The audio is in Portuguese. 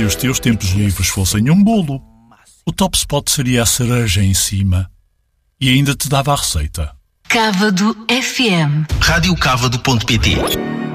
os teus tempos livres fossem um bolo, o top spot seria a cereja em cima e ainda te dava a receita. Cávado FM. Radiocávado.pt